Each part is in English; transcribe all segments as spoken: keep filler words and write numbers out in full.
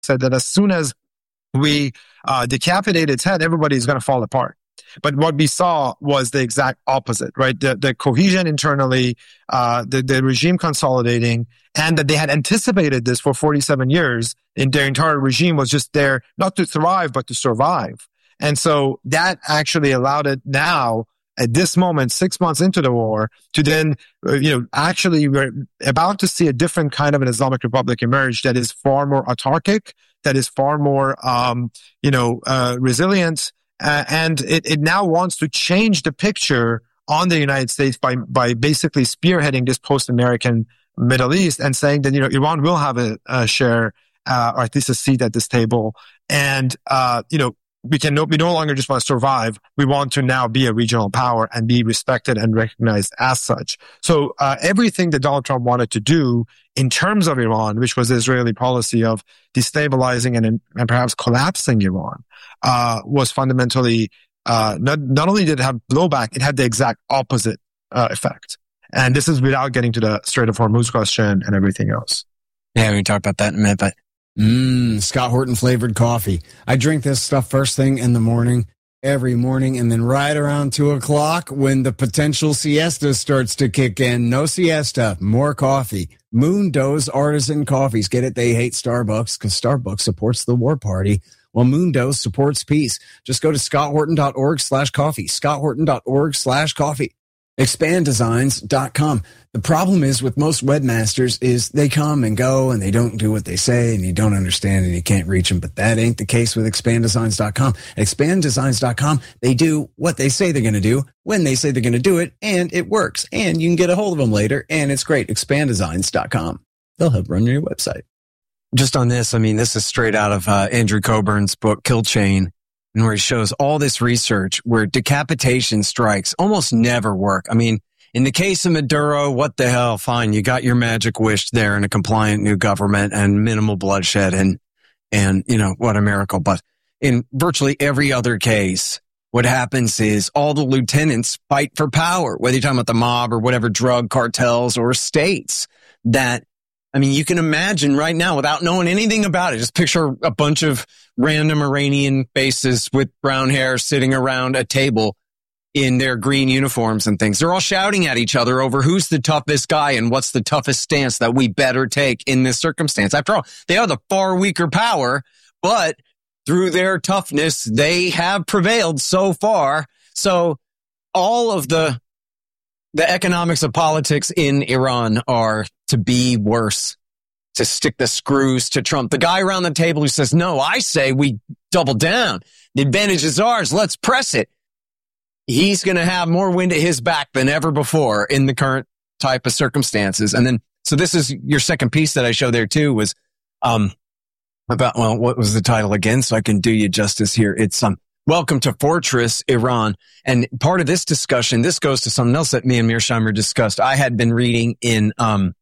said that as soon as we uh, decapitate its head, everybody's going to fall apart. But what we saw was the exact opposite, right? The, the cohesion internally, uh, the, the regime consolidating, and that they had anticipated this for forty-seven years. And their entire regime was just there not to thrive, but to survive. And so that actually allowed it now, at this moment, six months into the war, to then, uh, you know, actually we're about to see a different kind of an Islamic Republic emerge that is far more autarkic, that is far more, um, you know, uh, resilient. Uh, and it, it now wants to change the picture on the United States by, by basically spearheading this post-American Middle East and saying that, you know, Iran will have a, a share, uh, or at least a seat at this table. And, uh, you know, we can no, we no longer just want to survive. We want to now be a regional power and be respected and recognized as such. So, uh, everything that Donald Trump wanted to do in terms of Iran, which was the Israeli policy of destabilizing and, and perhaps collapsing Iran, uh, was fundamentally, uh, not, not only did it have blowback, it had the exact opposite, uh, effect. And this is without getting to the Strait of Hormuz question and everything else. Yeah, we can talk about that in a minute, but Mmm, Scott Horton flavored coffee. I drink this stuff first thing in the morning, every morning, and then right around two o'clock when the potential siesta starts to kick in. No siesta, more coffee. Moondo's Artisan Coffees. Get it? They hate Starbucks because Starbucks supports the war party. Well, Moondo's supports peace. Just go to scotthorton.org slash coffee. scotthorton.org slash coffee. expand designs dot com. The problem is with most webmasters is they come and go and they don't do what they say and you don't understand and you can't reach them. But that ain't the case with expand designs dot com. expand designs dot com, they do what they say they're going to do when they say they're going to do it, and it works. And you can get a hold of them later, and it's great. expand designs dot com. They'll help run your website. Just on this, I mean, this is straight out of uh, Andrew Coburn's book, Kill Chain, and where he shows all this research where decapitation strikes almost never work. I mean, in the case of Maduro, what the hell? Fine, you got your magic wish there in a compliant new government and minimal bloodshed and, and, you know, what a miracle. But in virtually every other case, what happens is all the lieutenants fight for power, whether you're talking about the mob or whatever drug cartels or states that, I mean, you can imagine right now without knowing anything about it, just picture a bunch of random Iranian faces with brown hair sitting around a table in their green uniforms and things. They're all shouting at each other over who's the toughest guy and what's the toughest stance that we better take in this circumstance. After all, they are the far weaker power, but through their toughness, they have prevailed so far. So all of the the economics of politics in Iran are to be worse, to stick the screws to Trump. The guy around the table who says, no, I say we double down. The advantage is ours. Let's press it. He's going to have more wind at his back than ever before in the current type of circumstances. And then, so this is your second piece that I show there too was, um, about, well, what was the title again? So I can do you justice here. It's, um, Welcome to Fortress Iran. And part of this discussion, this goes to something else that me and Mearsheimer discussed. I had been reading in, um,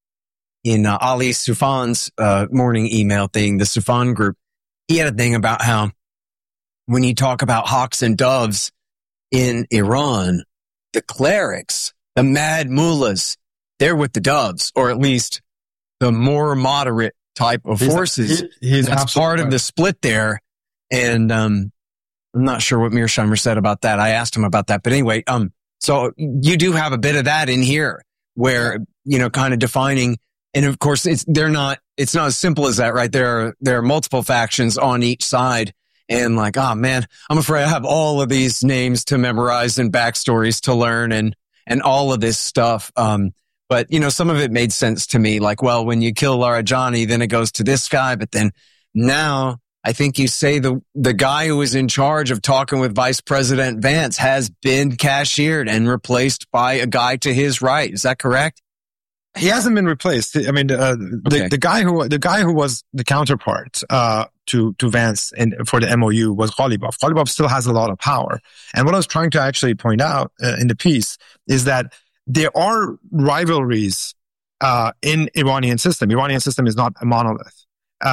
in uh, Ali Sufan's uh, morning email thing, the Sufan group. He had a thing about how when you talk about hawks and doves in Iran, the clerics, the mad mullahs, they're with the doves, or at least the more moderate type of he's, forces. He, he's That's part right. of the split there. And um, I'm not sure what Mearsheimer said about that. I asked him about that. But anyway, um, so you do have a bit of that in here where, you know, kind of defining. And of course, it's, they're not, it's not as simple as that, right? There are, there are multiple factions on each side. And like, oh man, I'm afraid I have all of these names to memorize and backstories to learn and, and all of this stuff. Um, but you know, some of it made sense to me. Like, well, when you kill Larijani, then it goes to this guy. But then now I think you say the, the guy who was in charge of talking with Vice President Vance has been cashiered and replaced by a guy to his right. Is that correct? He hasn't been replaced. I mean, uh, okay. the, the guy who, the guy who was the counterpart, uh, to, to Vance and for the M O U was Ghalibaf. Ghalibaf still has a lot of power. And what I was trying to actually point out uh, in the piece is that there are rivalries, uh, in Iranian system. Iranian system is not a monolith. Um,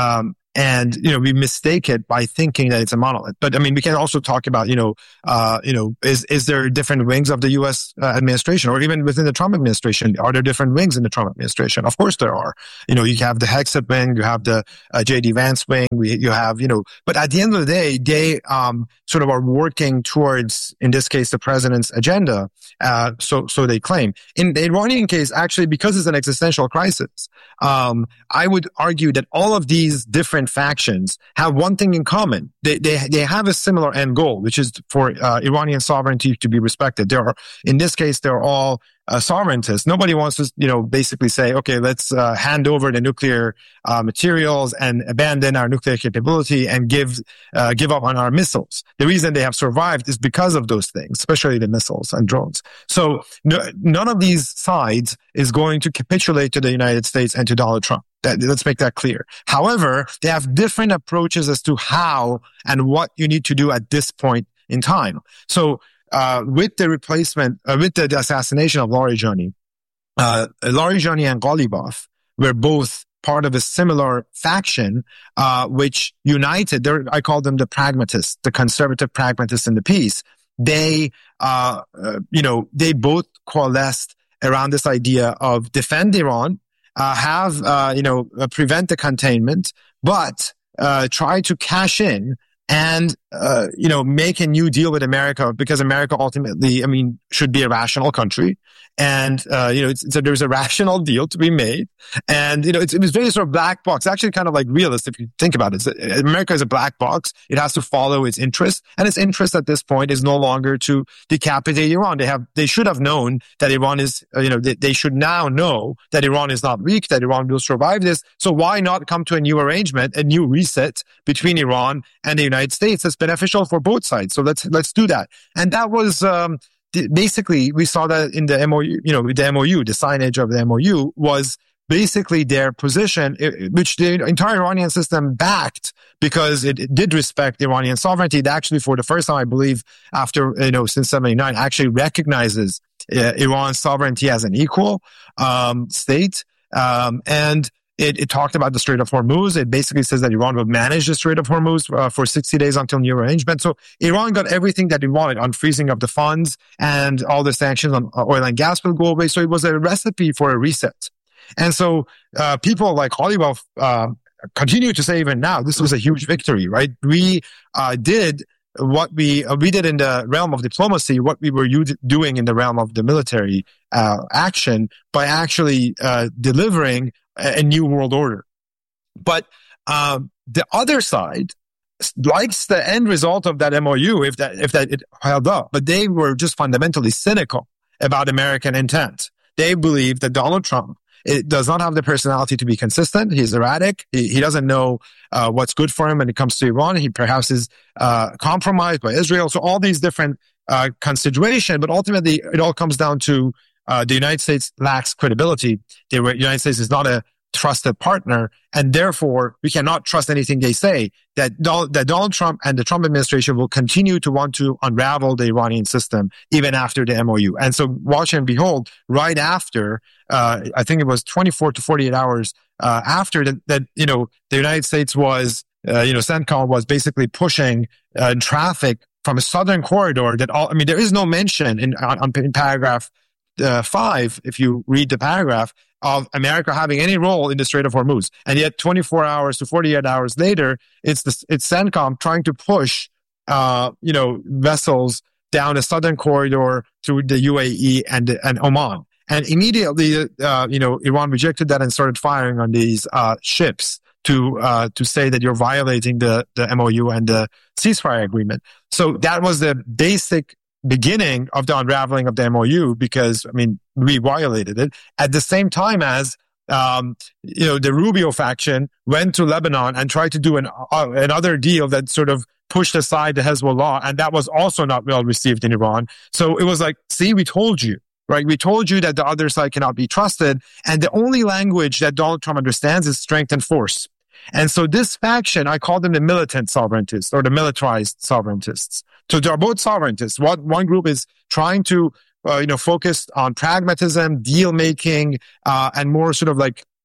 And, you know, we mistake it by thinking that it's a monolith. But I mean, we can also talk about, you know, uh, you know, is, is there different wings of the U S uh, administration, or even within the Trump administration? Are there different wings in the Trump administration? Of course there are. You know, you have the Hegseth wing, you have the uh, J D Vance wing, we, you have, you know, but at the end of the day, they, um, sort of are working towards, in this case, the president's agenda. Uh, so, so they claim. In the Iranian case, actually, because it's an existential crisis, um, I would argue that all of these different factions have one thing in common. They, they, they have a similar end goal, which is for uh, Iranian sovereignty to be respected. There are, in this case, they're all uh, sovereigntists. Nobody wants to, you know, basically say, okay, let's uh, hand over the nuclear uh, materials and abandon our nuclear capability and give uh, give up on our missiles. The reason they have survived is because of those things, especially the missiles and drones. So no, none of these sides is going to capitulate to the United States and to Donald Trump. That, let's make that clear. However, they have different approaches as to how and what you need to do at this point in time. So, uh, with the replacement, uh, with the assassination of Larijani, uh, Larijani and Ghalibaf were both part of a similar faction, uh, which united. I call them the pragmatists, the conservative pragmatists in the piece. They, uh, uh, you know, they both coalesced around this idea of defend Iran, Uh, have, uh, you know, uh, prevent the containment, but, uh, try to cash in and, uh, you know, make a new deal with America, because America ultimately, I mean, should be a rational country. And, uh, you know, it's, so there's a rational deal to be made. And, you know, it's, it was very sort of black box, actually kind of like realist if you think about it. It's, America is a black box. It has to follow its interests. And its interest at this point is no longer to decapitate Iran. They have, they should have known that Iran is, uh, you know, they, they should now know that Iran is not weak, that Iran will survive this. So why not come to a new arrangement, a new reset between Iran and the United States that's beneficial for both sides? So let's, let's do that. And that was, um, basically, we saw that in the M O U, you know, the M O U, the signage of the M O U was basically their position, which the entire Iranian system backed because it, it did respect Iranian sovereignty. It actually, for the first time, I believe, after, you know, since seventy-nine, actually recognizes uh, Iran's sovereignty as an equal um, state. Um, and It, it talked about the Strait of Hormuz. It basically says that Iran will manage the Strait of Hormuz uh, for sixty days until new arrangement. So Iran got everything that it wanted: unfreezing of the funds, and all the sanctions on oil and gas will go away. So it was a recipe for a reset. And so uh, people like Ghalibaf uh, continue to say even now, this was a huge victory, right? We uh, did what we uh, we did in the realm of diplomacy, what we were u- doing in the realm of the military uh, action, by actually uh, delivering a new world order. But um, the other side likes the end result of that M O U if that if that it held up, but they were just fundamentally cynical about American intent. They believe that Donald Trump it does not have the personality to be consistent. He's erratic. He, he doesn't know uh, what's good for him when it comes to Iran. He perhaps is uh, compromised by Israel. So all these different uh, considerations, but ultimately it all comes down to Uh, the United States lacks credibility. The United States is not a trusted partner, and therefore we cannot trust anything they say. That, Donald, that Donald Trump and the Trump administration will continue to want to unravel the Iranian system even after the M O U. And so, watch and behold, right after, uh, I think it was twenty-four to forty-eight hours uh, after that, that, you know, the United States was, uh, you know, CENTCOM was basically pushing uh, traffic from a southern corridor. That all, I mean, there is no mention in on, in paragraph Uh, five, if you read the paragraph, of America having any role in the Strait of Hormuz. And yet twenty-four hours to forty-eight hours later, it's the, it's CENTCOM trying to push, uh, you know, vessels down a southern corridor through the U A E and, and Oman. And immediately, uh, you know, Iran rejected that and started firing on these, uh, ships to, uh, to say that you're violating the, the M O U and the ceasefire agreement. So that was the basic beginning of the unraveling of the M O U, because, I mean, we violated it at the same time as, um, you know, the Rubio faction went to Lebanon and tried to do an, uh, another deal that sort of pushed aside the Hezbollah. And that was also not well received in Iran. So it was like, see, we told you, right? We told you that the other side cannot be trusted. And the only language that Donald Trump understands is strength and force. And so this faction, I call them the militant sovereigntists or the militarized sovereigntists. So they are both sovereigntists. One, one group is trying to, uh, you know, focus on pragmatism, deal making, uh, and more sort of like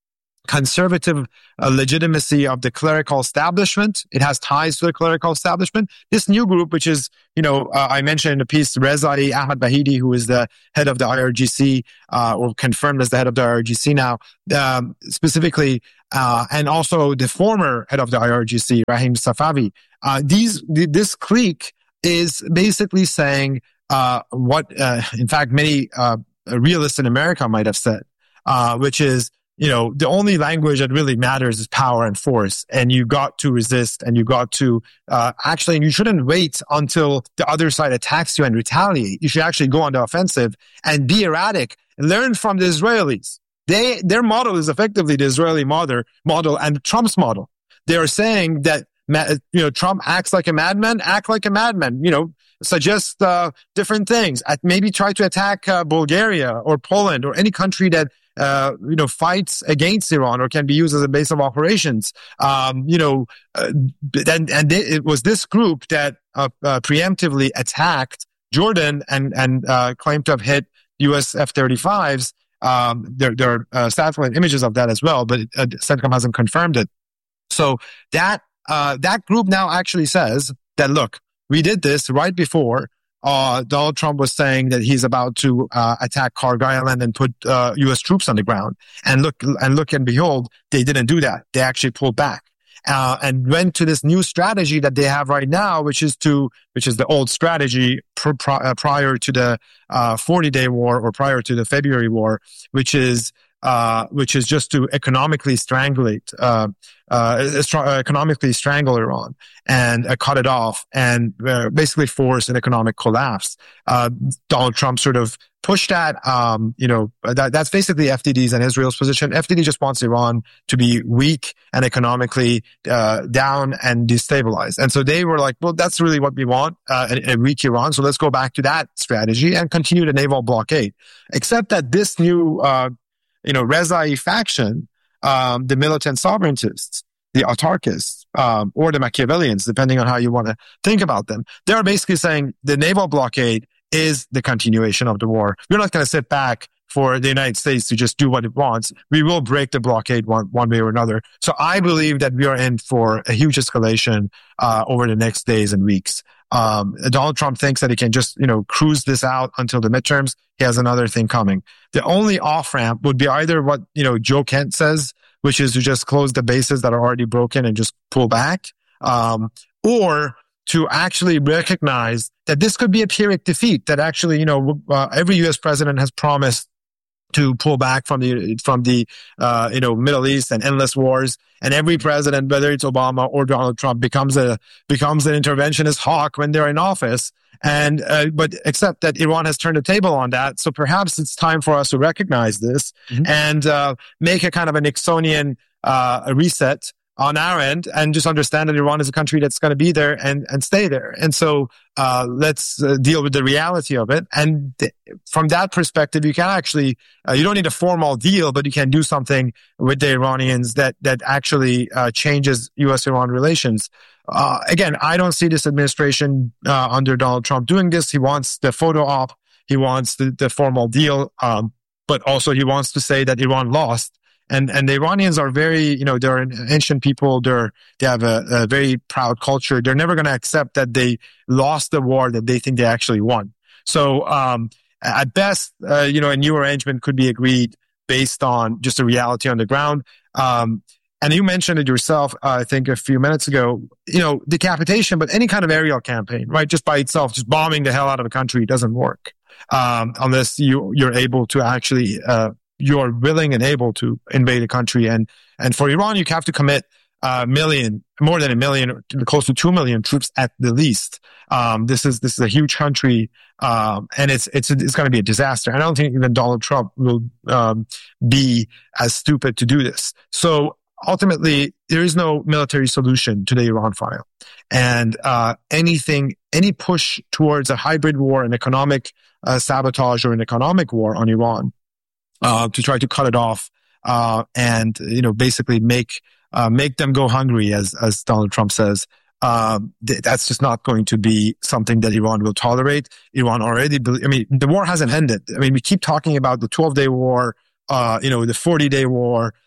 conservative uh, legitimacy of the clerical establishment. It has ties to the clerical establishment. This new group, which is, you know, uh, I mentioned in the piece, Rezai Ahmad Bahidi, who is the head of the I R G C, uh, or confirmed as the head of the I R G C now, um, specifically, uh, and also the former head of the I R G C, Rahim Safavi. Uh, these, th- this clique is basically saying, uh, what, uh, in fact, many, uh, realists in America might have said, uh, which is, you know, the only language that really matters is power and force. And you got to resist, and you got to, uh, actually, you shouldn't wait until the other side attacks you and retaliate. You should actually go on the offensive and be erratic. Learn from the Israelis. They, their model is effectively the Israeli model, model and Trump's model. They are saying that, you know, Trump acts like a madman, act like a madman, you know, suggest, uh, different things. Maybe try to attack, uh, Bulgaria or Poland or any country that, uh, you know, fights against Iran or can be used as a base of operations. Um, you know, uh, and, and they, it was this group that, uh, uh, preemptively attacked Jordan and, and, uh, claimed to have hit U S F thirty-fives. Um, there, there are, uh, satellite images of that as well, but, uh, CENTCOM hasn't confirmed it. So that, uh, that group now actually says that, look, we did this right before Uh, Donald Trump was saying that he's about to uh, attack Cargill Island and put uh, U S troops on the ground. And look, and look and behold, they didn't do that. They actually pulled back uh, and went to this new strategy that they have right now, which is to, which is the old strategy pr- pr- uh, prior to the uh, forty-day war or prior to the February war, which is uh, which is just to economically strangulate, uh, uh, economically strangle Iran and uh, cut it off and uh, basically force an economic collapse. Uh, Donald Trump sort of pushed that. Um, you know, that, that's basically F D D's and Israel's position. F D D just wants Iran to be weak and economically uh, down and destabilized. And so they were like, well, that's really what we want, uh, a, a weak Iran. So let's go back to that strategy and continue the naval blockade. Except that this new, uh, you know, Rezai faction, um, the militant sovereigntists, the autarkists, um, or the Machiavellians, depending on how you want to think about them, they're basically saying the naval blockade is the continuation of the war. We're not going to sit back for the United States to just do what it wants. We will break the blockade one, one way or another. So I believe that we are in for a huge escalation uh, over the next days and weeks. Um, Donald Trump thinks that he can just, you know, cruise this out until the midterms. He has another thing coming. The only off-ramp would be either what, you know, Joe Kent says, which is to just close the bases that are already broken and just pull back, um, or to actually recognize that this could be a Pyrrhic defeat, that actually, you know, uh, every U S president has promised to pull back from the, from the, uh, you know, Middle East and endless wars. And every president, whether it's Obama or Donald Trump, becomes a, becomes an interventionist hawk when they're in office. And, uh, but except that Iran has turned the table on that. So perhaps it's time for us to recognize this mm-hmm. and, uh, make a kind of a Nixonian, uh, a reset on our end and just understand that Iran is a country that's going to be there and, and stay there. And so, uh, let's uh, deal with the reality of it. And th- from that perspective, you can actually, uh, you don't need a formal deal, but you can do something with the Iranians that, that actually, uh, changes U S Iran relations. Uh, again, I don't see this administration, uh, under Donald Trump doing this. He wants the photo op. He wants the, the formal deal. Um, but also he wants to say that Iran lost. And, and the Iranians are very, you know, they're an ancient people. They're, they have a, a very proud culture. They're never going to accept that they lost the war that they think they actually won. So, um, at best, uh, you know, a new arrangement could be agreed based on just the reality on the ground. Um, and you mentioned it yourself, uh, I think a few minutes ago, you know, decapitation, but any kind of aerial campaign, right? Just by itself, just bombing the hell out of a country doesn't work. Um, unless you, you're able to actually, uh, you're willing and able to invade a country. And, and for Iran, you have to commit a million, more than a million, close to two million troops at the least. Um, this is, this is a huge country. Um, and it's, it's, it's going to be a disaster. I don't think even Donald Trump will, um, be as stupid to do this. So ultimately, there is no military solution to the Iran file. And, uh, anything, any push towards a hybrid war, an economic, uh, sabotage or an economic war on Iran, Uh, to try to cut it off, uh, and, you know, basically make, uh, make them go hungry, as, as Donald Trump says. Um, th- that's just not going to be something that Iran will tolerate. Iran already, be- I mean, the war hasn't ended. I mean, we keep talking about the twelve day war, uh, you know, the forty day war,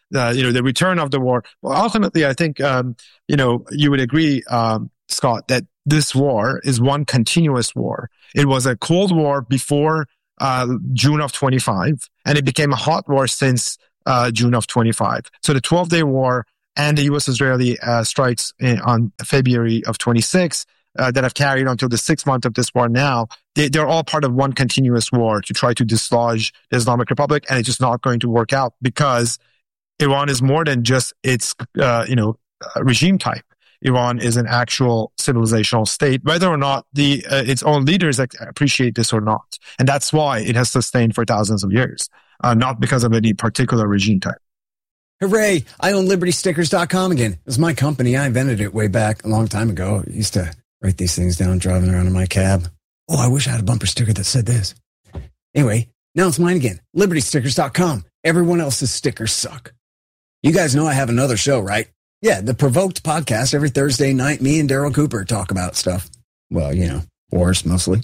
uh, you know, the return of the war. Well, ultimately, I think, um, you know, you would agree, um, Scott, that this war is one continuous war. It was a Cold War before uh, June of twenty-five, and it became a hot war since uh, June of twenty-five. So the twelve-day war and the U S-Israeli uh, strikes in, on February of twenty-six uh, that have carried until the sixth month of this war now, they, they're all part of one continuous war to try to dislodge the Islamic Republic, and it's just not going to work out because Iran is more than just its, uh, you know, uh, regime type. Iran is an actual civilizational state, whether or not the uh, its own leaders appreciate this or not. And that's why it has sustained for thousands of years, uh, not because of any particular regime type. Hooray! I own Liberty Stickers dot com again. It was my company. I invented it way back a long time ago. I used to write these things down driving around in my cab. Oh, I wish I had a bumper sticker that said this. Anyway, now it's mine again. Liberty Stickers dot com. Everyone else's stickers suck. You guys know I have another show, right? Yeah, the Provoked podcast. Every Thursday night, me and Daryl Cooper talk about stuff. Well, you know, wars mostly.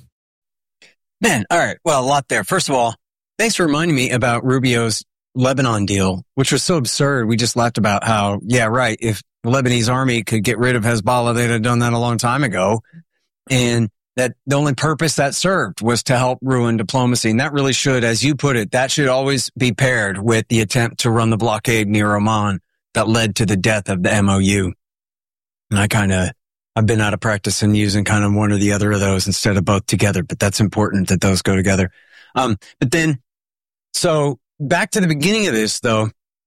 Man, all right. Well, a lot there. First of all, thanks for reminding me about Rubio's Lebanon deal, which was so absurd. We just laughed about how, yeah, right, if the Lebanese army could get rid of Hezbollah, they'd have done that a long time ago. And that the only purpose that served was to help ruin diplomacy. And that really should, as you put it, that should always be paired with the attempt to run the blockade near Oman that led to the death of the M O U. And I kind of, I've been out of practice in using kind of one or the other of those instead of both together, but that's important that those go together. Um, but then, so back to the beginning of this though,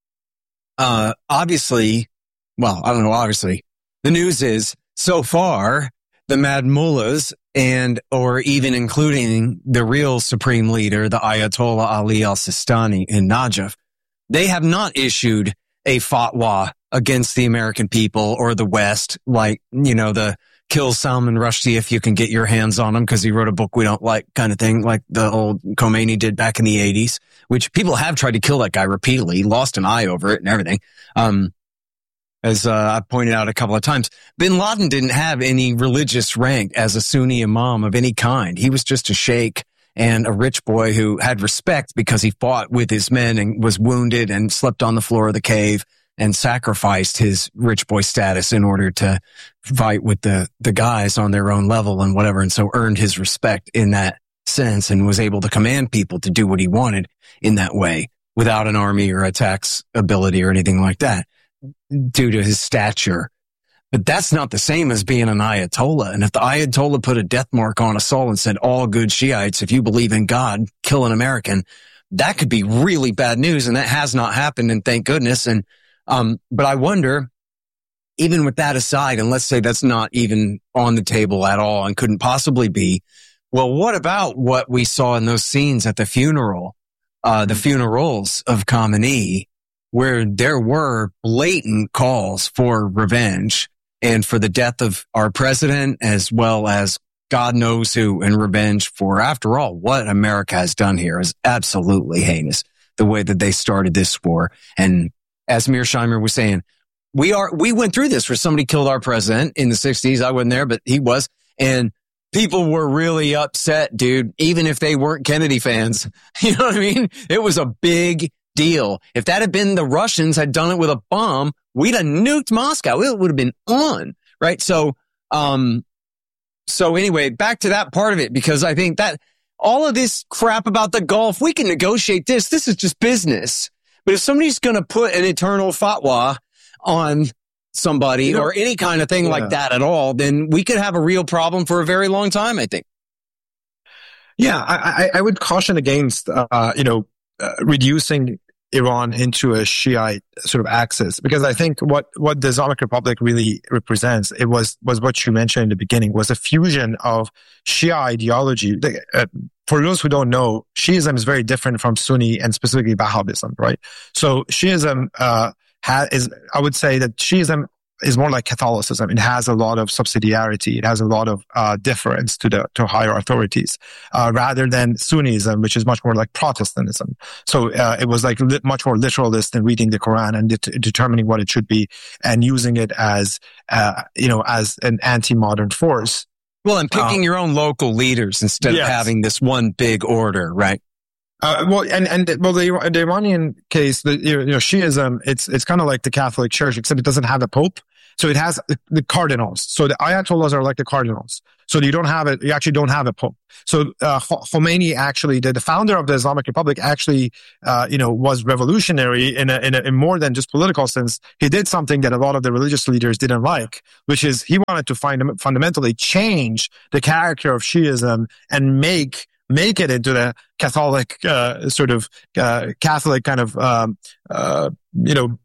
uh, obviously, well, I don't know, obviously, the news is so far the mad mullahs and, or even including the real supreme leader, the Ayatollah Ali al-Sistani in Najaf, they have not issued a fatwa against the American people or the West, like, you know, the kill Salman Rushdie if you can get your hands on him because he wrote a book we don't like kind of thing, like the old Khomeini did back in the eighties, which people have tried to kill that guy repeatedly, lost an eye over it and everything. Um, as uh, I pointed out a couple of times, bin Laden didn't have any religious rank as a Sunni imam of any kind. He was just a sheikh and a rich boy who had respect because he fought with his men and was wounded and slept on the floor of the cave and sacrificed his rich boy status in order to fight with the, the guys on their own level and whatever. And so earned his respect in that sense and was able to command people to do what he wanted in that way without an army or a tax ability or anything like that due to his stature. But that's not the same as being an Ayatollah. And if the Ayatollah put a death mark on us all and said, all good Shiites, if you believe in God, kill an American, that could be really bad news. And that has not happened. And thank goodness. And, um, but I wonder, even with that aside, and let's say that's not even on the table at all and couldn't possibly be, well, what about what we saw in those scenes at the funeral, uh, the funerals of Khamenei, where there were blatant calls for revenge and for the death of our president, as well as God knows who, in revenge for, after all, what America has done here is absolutely heinous, the way that they started this war. And as Mearsheimer was saying, we are, we went through this where somebody killed our president in the sixties. I wasn't there, but he was. And people were really upset, dude, even if they weren't Kennedy fans. You know what I mean? It was a big deal. If that had been the Russians had done it with a bomb, we'd have nuked Moscow. It would have been on, right? So, um, so anyway, back to that part of it, because I think that all of this crap about the Gulf, we can negotiate this. This is just business. But if somebody's going to put an eternal fatwa on somebody you know, or any kind of thing yeah. like that at all, then we could have a real problem for a very long time, I think. Yeah, I, I, I would caution against, uh, you know, uh, reducing Iran into a Shiite sort of axis, because I think what, what the Islamic Republic really represents, it was, was what you mentioned in the beginning, was a fusion of Shia ideology. Uh, for those who don't know, Shiism is very different from Sunni and specifically Wahhabism, right? So Shiism, uh, ha- is, I would say that Shiism is more like Catholicism. It has a lot of subsidiarity. It has a lot of uh, deference to the to higher authorities, uh, rather than Sunnism, which is much more like Protestantism. So uh, it was like li- much more literalist in reading the Quran and det- determining what it should be and using it as uh, you know as an anti-modern force. Well, and picking uh, your own local leaders instead yes. of having this one big order, right? Uh, well, and, and, well, the, the Iranian case, the, you know, Shiism, it's, it's kind of like the Catholic Church, except it doesn't have a pope. So it has the, the cardinals. So the Ayatollahs are like the cardinals. So you don't have it, you actually don't have a pope. So, uh, Khomeini actually, the, the founder of the Islamic Republic actually, uh, you know, was revolutionary in a, in a, in more than just political sense. He did something that a lot of the religious leaders didn't like, which is he wanted to find, fundamentally change the character of Shiism and make, make it into the Catholic, uh, sort of, uh, Catholic kind of, um, uh, you know,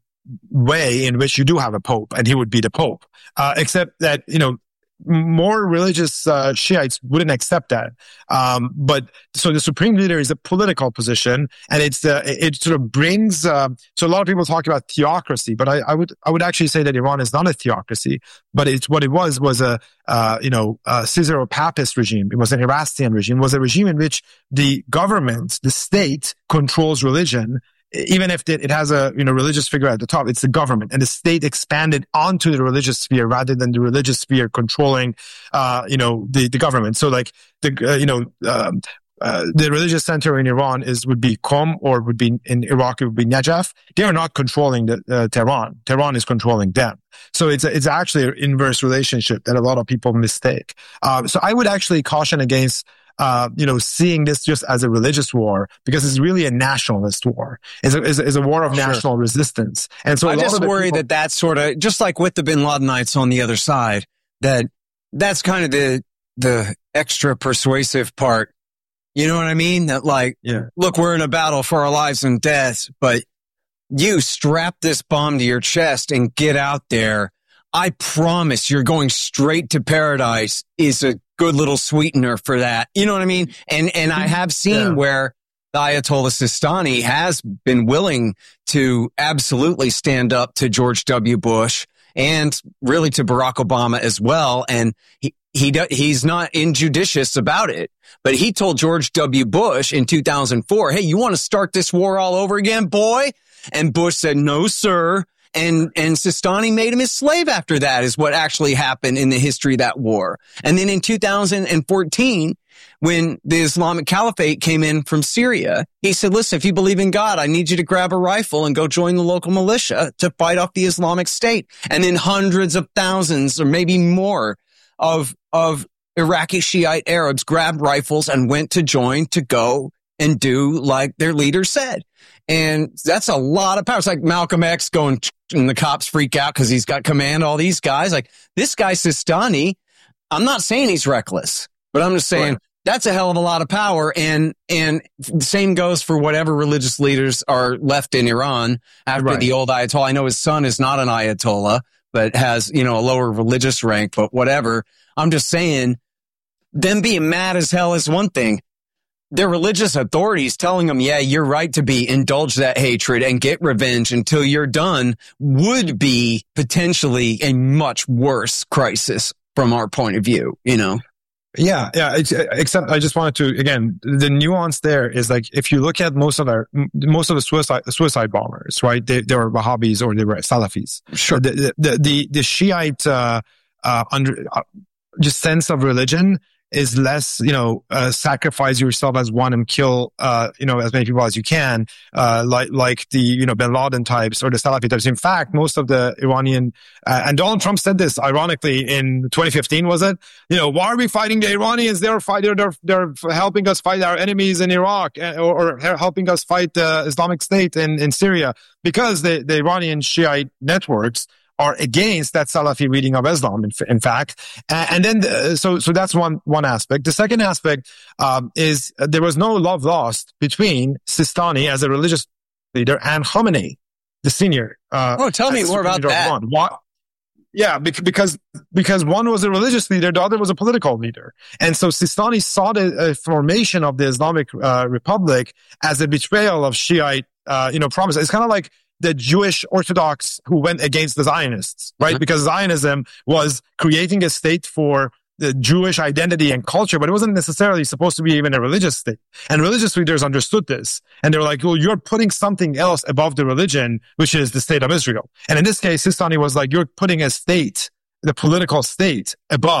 way in which you do have a pope, and he would be the pope. Uh, except that, you know, more religious uh, Shiites wouldn't accept that. Um, but so the supreme leader is a political position, and it's uh, it sort of brings. Uh, so a lot of people talk about theocracy, but I, I would I would actually say that Iran is not a theocracy, but it's what it was was a uh, you know a Caesaro-Papist regime. It was an Erastian regime. It was a regime in which the government, the state, controls religion. Even if it has a, you know, religious figure at the top, it's the government, and the state expanded onto the religious sphere rather than the religious sphere controlling, uh, you know, the, the government. So like the, uh, you know, um, uh, the religious center in Iran is, would be Qom, or would be in Iraq, it would be Najaf. They are not controlling the, uh, Tehran. Tehran is controlling them. So it's, a, it's actually an inverse relationship that a lot of people mistake. Um, so I would actually caution against, Uh, you know, seeing this just as a religious war, because it's really a nationalist war. It's a, it's a, it's a war of sure. national resistance. And so I a lot just of worry people- that that's sort of, just like with the Bin Ladenites on the other side, that that's kind of the, the extra persuasive part. You know what I mean? That like, yeah. look, we're in a battle for our lives and deaths, but you strap this bomb to your chest and get out there. I promise you're going straight to paradise is a good little sweetener for that. You know what I mean? And, and I have seen yeah. where the Ayatollah Sistani has been willing to absolutely stand up to George W. Bush and really to Barack Obama as well. And he, he, he's not injudicious about it, but he told George W. Bush in two thousand four, hey, you want to start this war all over again, boy? And Bush said, no, sir. And, and Sistani made him his slave after that is what actually happened in the history of that war. And then in two thousand fourteen, when the Islamic Caliphate came in from Syria, he said, listen, if you believe in God, I need you to grab a rifle and go join the local militia to fight off the Islamic State. And then hundreds of thousands or maybe more of, of Iraqi Shiite Arabs grabbed rifles and went to join to go and do like their leader said. And that's a lot of power. It's like Malcolm X going, and the cops freak out because he's got command of all these guys. Like this guy Sistani, I'm not saying he's reckless, but I'm just saying right. that's a hell of a lot of power. And, and the same goes for whatever religious leaders are left in Iran after right. the old Ayatollah. I know his son is not an Ayatollah, but has, you know, a lower religious rank, but whatever. I'm just saying them being mad as hell is one thing. Their religious authorities telling them, yeah, you're right to be, indulge that hatred and get revenge until you're done would be potentially a much worse crisis from our point of view, you know? Yeah, yeah. It's, except I just wanted to, again, the nuance there is like, if you look at most of our, most of the suicide, suicide bombers, right? They, they were Wahhabis or they were Salafis. Sure. The, the, the, the Shiite, uh, uh, under, uh, just sense of religion is less, you know, uh, sacrifice yourself as one and kill, uh, you know, as many people as you can, uh, like, like the, you know, Bin Laden types or the Salafi types. In fact, most of the Iranian, uh, and Donald Trump said this ironically in twenty fifteen, was it? You know, why are we fighting the Iranians? They're fighting, they're, they're helping us fight our enemies in Iraq or, or helping us fight the Islamic State in, in Syria, because the, the Iranian Shiite networks are against that Salafi reading of Islam, in, in fact. And, and then, the, so, so that's one, one aspect. The second aspect, um, is uh, there was no love lost between Sistani as a religious leader and Khomeini, the senior. Uh, oh, tell me more about that. Why, yeah, because, because one was a religious leader, the other was a political leader. And so Sistani saw the uh, formation of the Islamic, uh, Republic as a betrayal of Shiite, uh, you know, promise. It's kind of like the Jewish Orthodox who went against the Zionists, right? Mm-hmm. Because Zionism was creating a state for the Jewish identity and culture, but it wasn't necessarily supposed to be even a religious state. And religious leaders understood this. And they were like, well, you're putting something else above the religion, which is the state of Israel. And in this case, Sistani was like, you're putting a state, the political state, above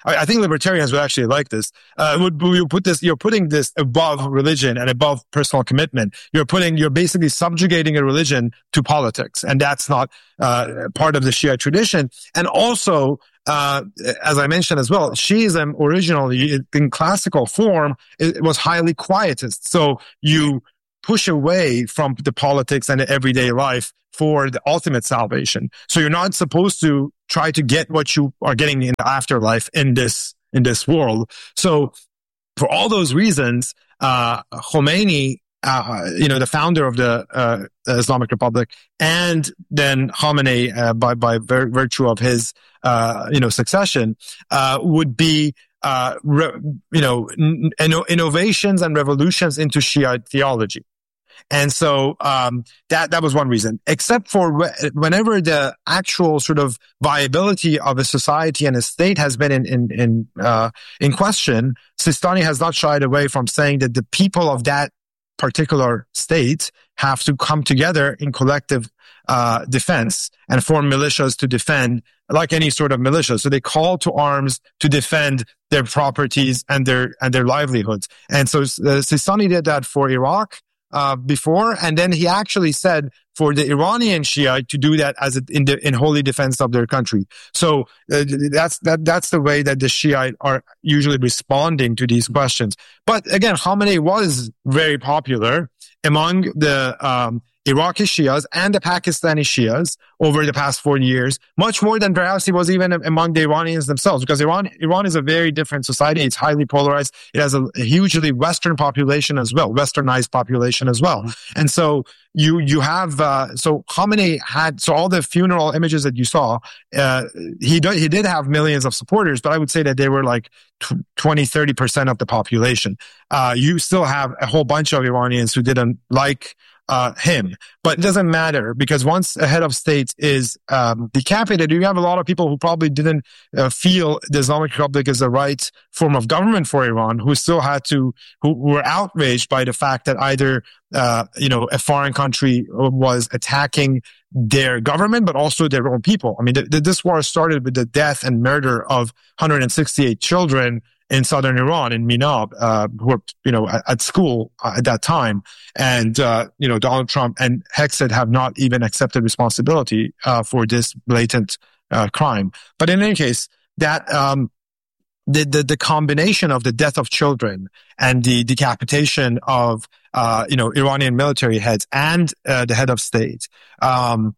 I, I think libertarians would actually like this. Uh, would you put this? You're putting this above religion and above personal commitment. You're putting, you're basically subjugating a religion to politics, and that's not uh, part of the Shia tradition. And also, uh, as I mentioned as well, Shiism originally in classical form, it was highly quietist. So you push away from the politics and the everyday life for the ultimate salvation. So you're not supposed to try to get what you are getting in the afterlife in this, in this world. So for all those reasons, uh, Khomeini, uh, you know, the founder of the, uh, Islamic Republic, and then Khamenei, uh, by, by vir- virtue of his, uh, you know, succession, uh, would be, uh, re- you know, n- n- innovations and revolutions into Shia theology. And so, um, that, that was one reason, except for wh- whenever the actual sort of viability of a society and a state has been in, in, in, uh, in question, Sistani has not shied away from saying that the people of that particular state have to come together in collective, uh, defense and form militias to defend, like any sort of militia. So they call to arms to defend their properties and their, and their livelihoods. And so, uh, Sistani did that for Iraq. Uh, before, and then he actually said for the Iranian Shia to do that as a, in the, in holy defense of their country. So uh, that's that that's the way that the Shiite are usually responding to these questions. But again, Khamenei was very popular among the um, Iraqi Shias and the Pakistani Shias over the past forty years, much more than perhaps he was even among the Iranians themselves, because Iran, Iran is a very different society. It's highly polarized. It has a, a hugely Western population as well, Westernized population as well. And so you, you have, uh, so Khamenei had, so all the funeral images that you saw, uh, he did, he did have millions of supporters, but I would say that they were like twenty, thirty percent of the population. Uh, you still have a whole bunch of Iranians who didn't like Uh, him. But it doesn't matter, because once a head of state is um, decapitated, you have a lot of people who probably didn't uh, feel the Islamic Republic is the right form of government for Iran, who still had to, who were outraged by the fact that either, uh, you know, a foreign country was attacking their government, but also their own people. I mean, th- th- this war started with the death and murder of one hundred sixty-eight children in southern Iran, in Minab, uh, who were, you know, at, at school uh, at that time. And, uh, you know, Donald Trump and Hexed have not even accepted responsibility, uh, for this blatant, uh, crime. But in any case, that, um, the, the, the combination of the death of children and the decapitation of, uh, you know, Iranian military heads and, uh, the head of state, um,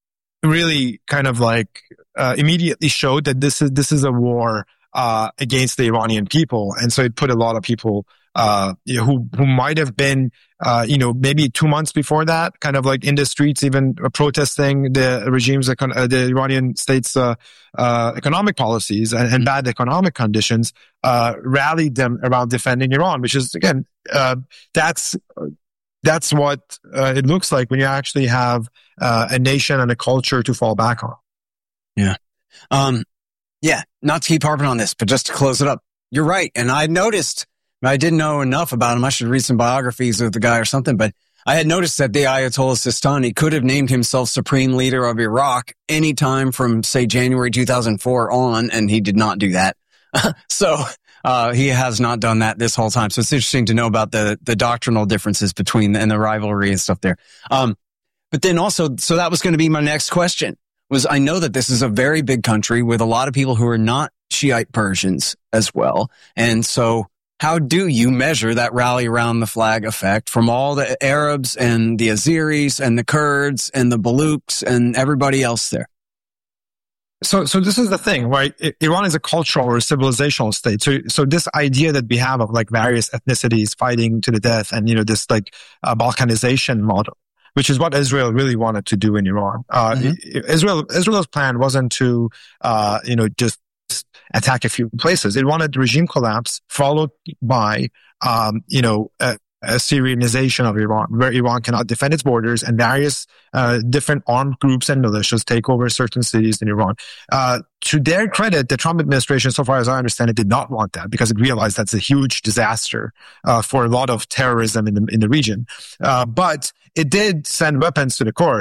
really kind of like, uh, immediately showed that this is, this is a war uh, against the Iranian people. And so it put a lot of people, uh, who, who might have been, uh, you know, maybe two months before that, kind of like in the streets, even uh, protesting the regime's, uh, the Iranian state's, uh, uh, economic policies and, and bad economic conditions, uh, rallied them around defending Iran, which is, again, uh, that's, that's what, uh, it looks like when you actually have, uh, a nation and a culture to fall back on. Yeah. Um, Yeah, not to keep harping on this, but just to close it up. You're right. And I noticed, I didn't know enough about him. I should read some biographies of the guy or something, but I had noticed that the Ayatollah Sistani could have named himself supreme leader of Iraq anytime from, say, January two thousand four on, and he did not do that. so, uh, he has not done that this whole time. So it's interesting to know about the, the doctrinal differences between and the rivalry and stuff there. Um, but then also, so that was going to be my next question. Was I know that this is a very big country with a lot of people who are not Shiite Persians as well. And so how do you measure that rally around the flag effect from all the Arabs and the Azeris and the Kurds and the Baluchs and everybody else there? So, so this is the thing, right? Iran is a cultural or a civilizational state. So, so this idea that we have of like various ethnicities fighting to the death and, you know, this like uh, Balkanization model, which is what Israel really wanted to do in Iran. Uh, mm-hmm. Israel, Israel's plan wasn't to, uh, you know, just attack a few places. It wanted regime collapse followed by, um, you know, a, a Syrianization of Iran, where Iran cannot defend its borders and various, uh, different armed groups and militias take over certain cities in Iran. Uh, to their credit, the Trump administration, so far as I understand it, did not want that because it realized that's a huge disaster, uh, for a lot of terrorism in the, in the region. Uh, but it did send weapons to the Kurds,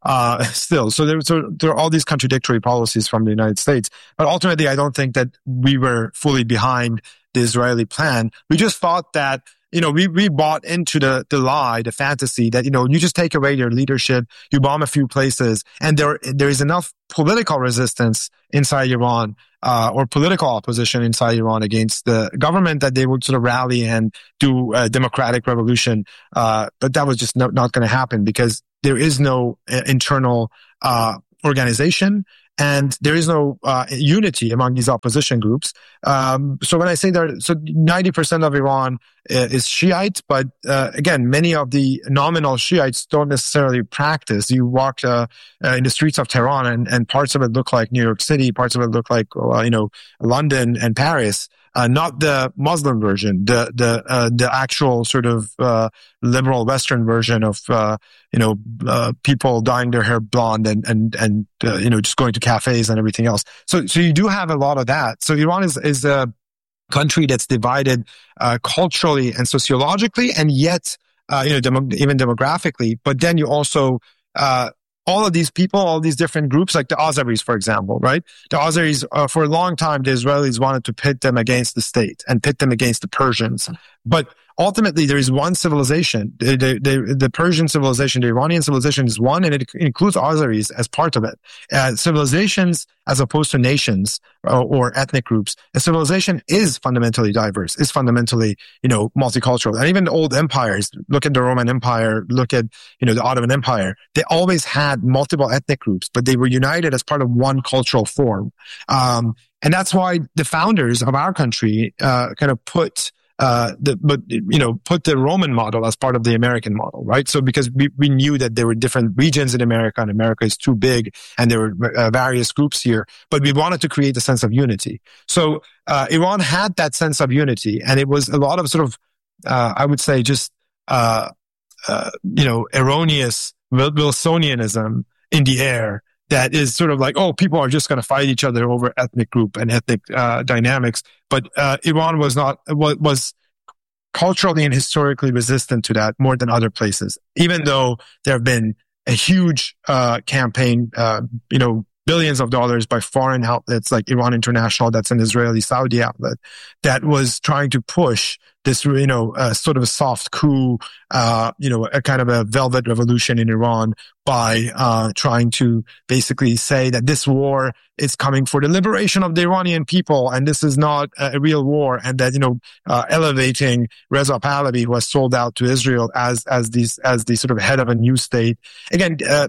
uh, still. So there, so there are all these contradictory policies from the United States. But ultimately, I don't think that we were fully behind the Israeli plan. We just thought that, you know, we, we bought into the, the lie, the fantasy that, you know, you just take away your leadership, you bomb a few places, and there, there is enough political resistance inside Iran, uh, or political opposition inside Iran against the government that they would sort of rally and do a democratic revolution. Uh, but that was just no, not going to happen because there is no uh, internal, uh, organization. And there is no uh, unity among these opposition groups. Um, so when I say that, so ninety percent of Iran uh, is Shiite, but uh, again, many of the nominal Shiites don't necessarily practice. You walk uh, uh, in the streets of Tehran, and, and parts of it look like New York City, parts of it look like uh, you know London and Paris. Uh, not the Muslim version, the the uh, the actual sort of uh, liberal Western version of uh, you know uh, people dyeing their hair blonde and and and uh, you know just going to cafes and everything else. So so you do have a lot of that. So Iran is is a country that's divided uh, culturally and sociologically, and yet uh, you know demo- even demographically. But then you also uh, all of these people, all these different groups, like the Azeris, for example, right? The Azeris, uh, for a long time, the Israelis wanted to pit them against the state and pit them against the Persians. But ultimately, there is one civilization. The, the, the, the Persian civilization, the Iranian civilization is one, and it includes Azeris as part of it. Uh, civilizations, as opposed to nations or, or ethnic groups, a civilization is fundamentally diverse, is fundamentally, you know, multicultural. And even the old empires, look at the Roman Empire, look at, you know, the Ottoman Empire, they always had multiple ethnic groups, but they were united as part of one cultural form. Um, and that's why the founders of our country, uh, kind of put Uh, the, but, you know, put the Roman model as part of the American model, right? So because we, we knew that there were different regions in America and America is too big and there were uh, various groups here, but we wanted to create a sense of unity. So, uh, Iran had that sense of unity, and it was a lot of sort of, uh, I would say just, uh, uh, you know, erroneous Wilsonianism in the air that is sort of like, oh, people are just going to fight each other over ethnic group and ethnic uh, dynamics. But uh, Iran was not was culturally and historically resistant to that more than other places, even though there have been a huge uh, campaign, uh, you know, billions of dollars by foreign outlets like Iran International, that's an Israeli Saudi outlet, that was trying to push this, you know, uh, sort of a soft coup, uh, you know, a kind of a velvet revolution in Iran by uh, trying to basically say that this war is coming for the liberation of the Iranian people, and this is not a real war, and that, you know, uh, elevating Reza Pahlavi, who has sold out to Israel as as these as the sort of head of a new state. Again, uh,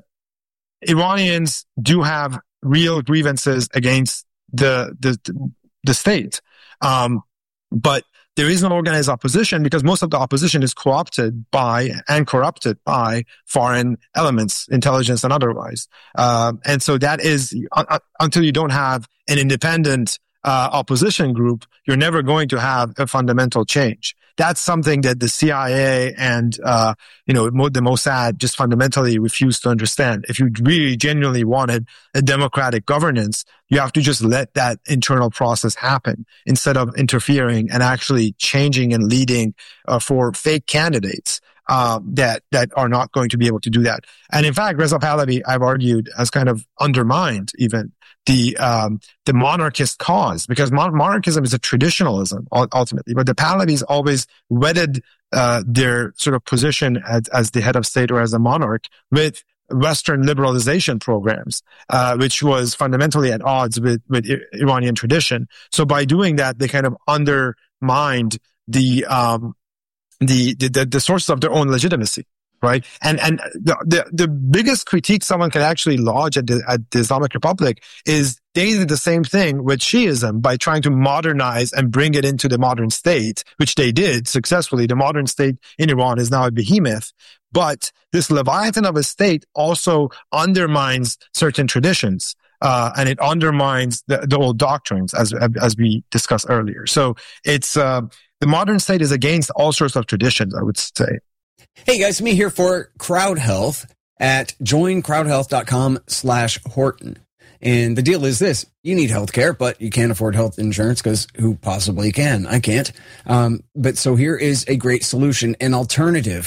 Iranians do have real grievances against the the the state, um, but there is no organized opposition because most of the opposition is co-opted by and corrupted by foreign elements, intelligence and otherwise. Uh, and so that is uh, until you don't have an independent uh, opposition group, you're never going to have a fundamental change. That's something that the C I A and, uh, you know, the Mossad just fundamentally refuse to understand. If you really genuinely wanted a democratic governance, you have to just let that internal process happen instead of interfering and actually changing and leading uh, for fake candidates um, that that are not going to be able to do that. And in fact, Reza Pahlavi, I've argued, has kind of undermined even the um, the monarchist cause, because mon- monarchism is a traditionalism ultimately, but the Pahlavis always wedded uh, their sort of position as, as the head of state or as a monarch with Western liberalization programs, uh, which was fundamentally at odds with, with Iranian tradition. So by doing that, they kind of undermined the um, the, the the sources of their own legitimacy. Right. And, and the, the, the biggest critique someone can actually lodge at the, at the Islamic Republic is they did the same thing with Shiism by trying to modernize and bring it into the modern state, which they did successfully. The modern state in Iran is now a behemoth, but this Leviathan of a state also undermines certain traditions. Uh, and it undermines the, the old doctrines, as, as we discussed earlier. So it's, uh, the modern state is against all sorts of traditions, I would say. Hey guys, me here for Crowd Health at join crowd health.com slash Horton. And the deal is this: you need healthcare, but you can't afford health insurance because who possibly can? I can't. Um, but so here is a great solution, an alternative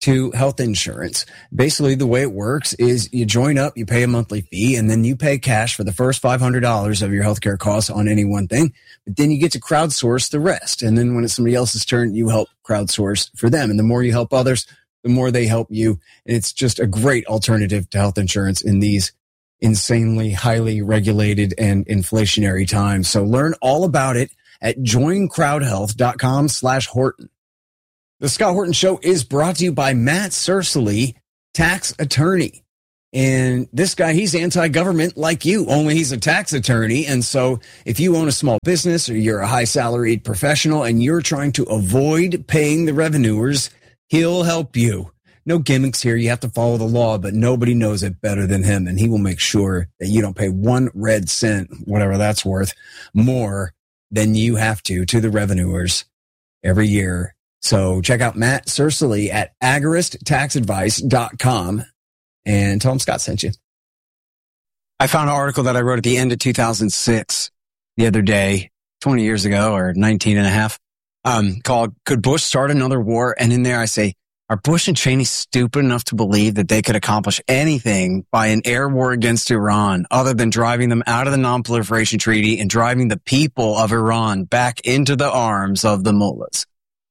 to health insurance. Basically, the way it works is you join up, you pay a monthly fee, and then you pay cash for the first five hundred dollars of your healthcare costs on any one thing. But then you get to crowdsource the rest. And then when it's somebody else's turn, you help crowdsource for them. And the more you help others, the more they help you. And it's just a great alternative to health insurance in these insanely highly regulated and inflationary times. So learn all about it at join crowd health dot com slash Horton. The Scott Horton Show is brought to you by Matt Cercily, tax attorney. And this guy, he's anti-government like you, only he's a tax attorney. And so if you own a small business or you're a high salaried professional and you're trying to avoid paying the revenuers, he'll help you. No gimmicks here. You have to follow the law, but nobody knows it better than him. And he will make sure that you don't pay one red cent, whatever that's worth, more than you have to, to the revenuers every year. So check out Matt Cercily at agorist tax advice dot com and tell him Scott sent you. I found an article that I wrote at the end of two thousand six the other day, twenty years ago or nineteen and a half, um, called Could Bush Start Another War? And in there I say, are Bush and Cheney stupid enough to believe that they could accomplish anything by an air war against Iran other than driving them out of the non-proliferation treaty and driving the people of Iran back into the arms of the mullahs?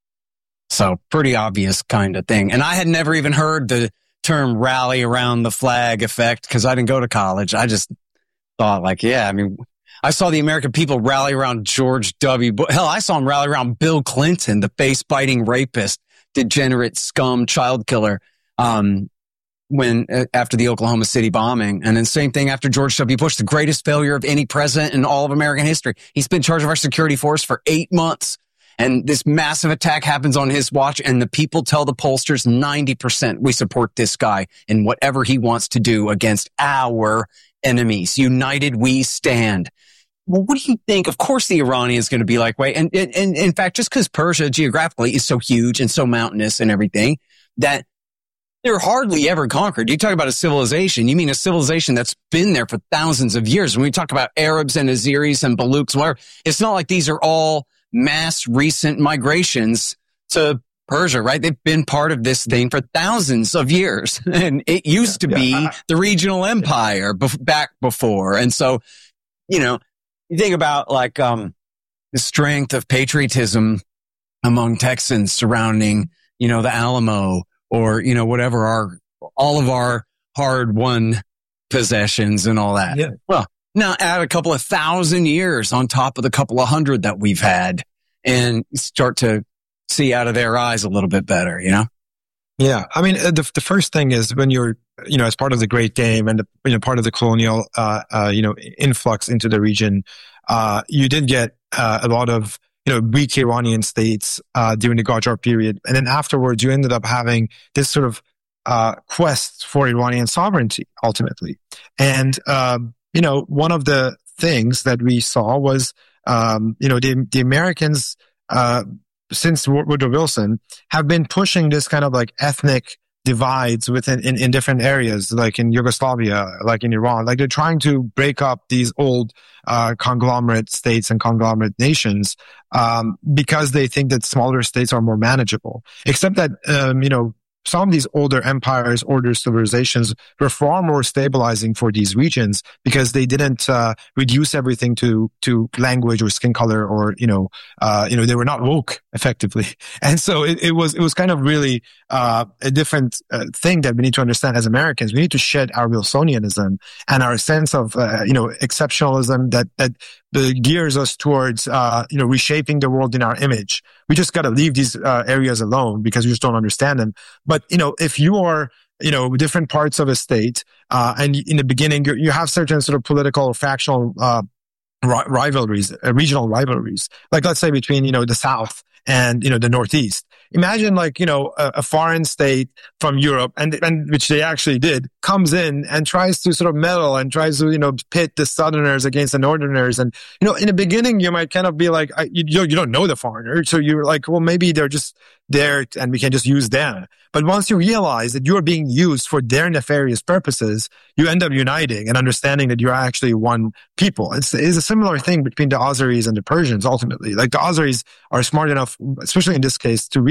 So pretty obvious kind of thing. And I had never even heard the term rally around the flag effect because I didn't go to college. I just thought like, yeah, I mean, I saw the American people rally around George W. Bush. Hell, I saw them rally around Bill Clinton, the face-biting rapist, degenerate scum, child killer, um, when, uh, after the Oklahoma City bombing. And then same thing after George W. Bush, the greatest failure of any president in all of American history. He's been in charge of our security force for eight months. And this massive attack happens on his watch, and the people tell the pollsters ninety percent we support this guy in whatever he wants to do against our enemies. United we stand. Well, what do you think? Of course the Iranians going to be like, wait, and, and, and in fact, just because Persia geographically is so huge and so mountainous and everything, that they're hardly ever conquered. You talk about a civilization, you mean a civilization that's been there for thousands of years. When we talk about Arabs and Azeris and Baluchs, whatever, it's not like these are all mass recent migrations to Persia, right? They've been part of this thing for thousands of years. And it used to be yeah. the regional empire bef- back before. And so, you know, you think about like um the strength of patriotism among Texans surrounding, you know, the Alamo or, you know, whatever our, all of our hard won possessions and all that. Yeah. Well, now add a couple of thousand years on top of the couple of hundred that we've had and start to see out of their eyes a little bit better, you know? Yeah. I mean, the the first thing is when you're, you know, as part of the Great Game and, the, you know, part of the colonial, uh, uh, you know, influx into the region, uh, you did get, uh, a lot of, you know, weak Iranian states, uh, during the Qajar period. And then afterwards, you ended up having this sort of, uh, quest for Iranian sovereignty, ultimately. And, um, you know, one of the things that we saw was, um, you know, the, the Americans, uh, since Woodrow Wilson have been pushing this kind of like ethnic divides within, in, in different areas, like in Yugoslavia, like in Iran. Like they're trying to break up these old, uh, conglomerate states and conglomerate nations, um, because they think that smaller states are more manageable. Except that, um, you know, some of these older empires, older civilizations were far more stabilizing for these regions because they didn't uh, reduce everything to to language or skin color or you know uh, you know they were not woke effectively, and so it, it was it was kind of really uh, a different uh, thing that we need to understand as Americans. We need to shed our Wilsonianism and our sense of uh, you know exceptionalism that that uh, gears us towards uh, you know reshaping the world in our image. We just got to leave these uh, areas alone because we just don't understand them. But, you know, if you are, you know, different parts of a state, uh, and in the beginning, you, you have certain sort of political or factional, uh, ri- rivalries, uh, regional rivalries, like let's say between, you know, the South and, you know, the Northeast. Imagine like, you know, a, a foreign state from Europe and, and which they actually did comes in and tries to sort of meddle and tries to, you know, pit the Southerners against the Northerners. And, you know, in the beginning, you might kind of be like, I, you, you don't know the foreigner. So you're like, well, maybe they're just there and we can just use them. But once you realize that you're being used for their nefarious purposes, you end up uniting and understanding that you're actually one people. It's, it's a similar thing between the Azeris and the Persians, ultimately. Like the Azeris are smart enough, especially in this case, to realize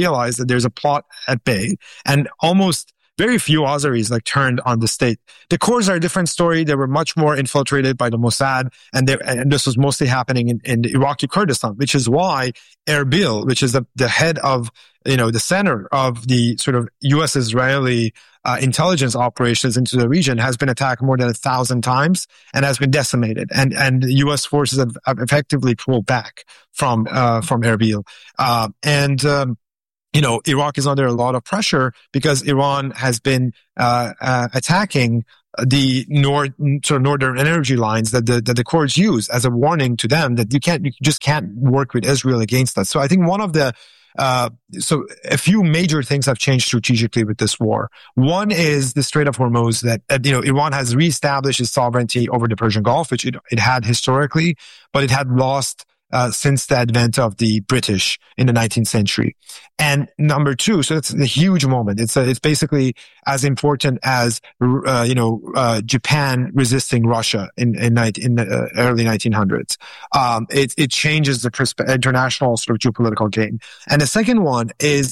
realized that there's a plot at bay, and almost very few Azeris like turned on the state. The Kurds are a different story. They were much more infiltrated by the Mossad, and, and this was mostly happening in, in Iraqi Kurdistan, which is why Erbil, which is the, the head of, you know, the center of the sort of U S-Israeli uh, intelligence operations into the region, has been attacked more than a thousand times and has been decimated. And and U S forces have, have effectively pulled back from uh, from Erbil. Uh, and um, you know, Iraq is under a lot of pressure because Iran has been uh, uh, attacking the north, sort of northern energy lines that the that the Kurds use as a warning to them that you can't, you just can't work with Israel against us. So I think one of the uh, so a few major things have changed strategically with this war. One is the Strait of Hormuz, that, that you know, Iran has reestablished its sovereignty over the Persian Gulf, which it, it had historically, but it had lost Uh, since the advent of the British in the nineteenth century. And number two, so it's a huge moment. It's a, it's basically as important as, uh, you know, uh, Japan resisting Russia in, in, in the uh, early nineteen hundreds. Um, it, it changes the perspe- international sort of geopolitical game. And the second one is,